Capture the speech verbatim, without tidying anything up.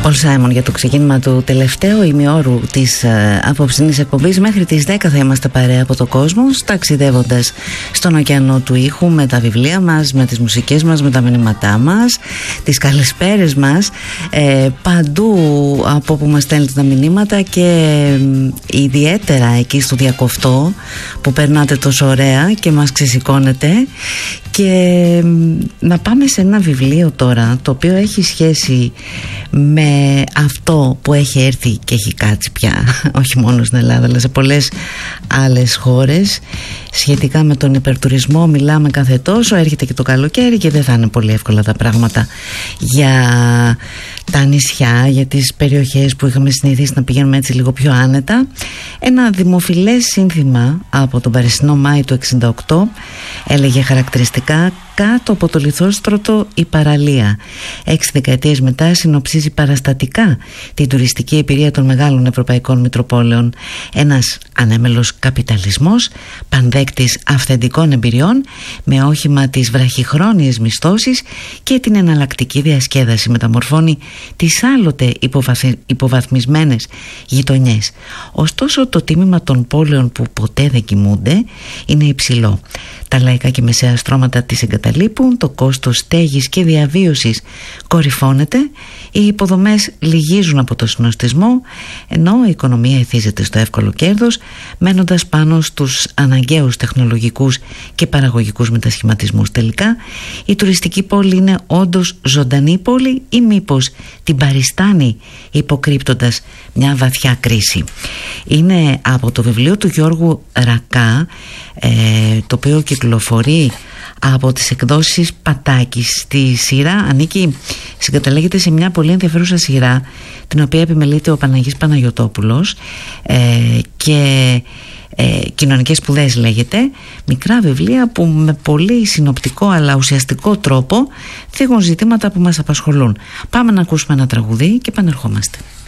Πολ Σάιμον για το ξεκίνημα του τελευταίου ημιώρου της ε, απόψινής εκπομπής. Μέχρι τις δέκα θα είμαστε παρέα από το κόσμο, ταξιδεύοντας στον ωκεανό του ήχου με τα βιβλία μας, με τις μουσικές μας, με τα μηνύματά μας, τις καλησπέρες μας, ε, παντού από όπου μας στέλνετε τα μηνύματα και ε, ιδιαίτερα εκεί στο διακοφτό που περνάτε τόσο ωραία και μας ξεσηκώνετε. Και ε, να πάμε σε ένα βιβλίο τώρα το οποίο έχει σχέση με αυτό που έχει έρθει και έχει κάτσει πια όχι μόνο στην Ελλάδα αλλά σε πολλές άλλες χώρες. Σχετικά με τον υπερτουρισμό μιλάμε κάθε τόσο, έρχεται και το καλοκαίρι και δεν θα είναι πολύ εύκολα τα πράγματα για τα νησιά, για τις περιοχές που είχαμε συνηθίσει να πηγαίνουμε έτσι λίγο πιο άνετα. Ένα δημοφιλές σύνθημα από τον Παρισινό Μάη του εξήντα οκτώ έλεγε χαρακτηριστικά: κάτω από το λιθόστρωτο η παραλία. Έξι δεκαετίες μετά συνοψίζει παραστατικά την τουριστική εμπειρία των μεγάλων ευρωπαϊκών μητροπόλεων. Ένας ανέμελος καπιταλισμός, πανδέκτης αυθεντικών εμπειριών, με όχημα τις βραχυχρόνιες μισθώσεις και την εναλλακτική διασκέδαση, μεταμορφώνει τις άλλοτε υποβαθ... υποβαθμισμένες γειτονιές. Ωστόσο το τίμημα των πόλεων που ποτέ δεν κοιμούνται είναι υψηλό. Τα λαϊκά και μεσαία στρώματα της εγκαταλείπουν, το κόστος στέγης και διαβίωσης κορυφώνεται, οι υποδομές λυγίζουν από το συνοστισμό, ενώ η οικονομία εθίζεται στο εύκολο κέρδος, μένοντας πάνω στους αναγκαίους τεχνολογικούς και παραγωγικούς μετασχηματισμούς. Τελικά, η τουριστική πόλη είναι όντως ζωντανή πόλη ή μήπως την παριστάνει υποκρύπτοντας μια βαθιά κρίση? Είναι από το βιβλίο του Γιώργου Ρακά, ε, το οποίο κυκλοφορεί από τις εκδόσεις Πατάκης. Στη σειρά ανήκει, συγκαταλέγεται σε μια πολύ ενδιαφέρουσα σειρά την οποία επιμελείται ο Παναγής Παναγιωτόπουλος ε, και ε, κοινωνικές σπουδές λέγεται. Μικρά βιβλία που με πολύ συνοπτικό αλλά ουσιαστικό τρόπο θίγουν ζητήματα που μας απασχολούν. Πάμε να ακούσουμε ένα τραγουδί και επανερχόμαστε.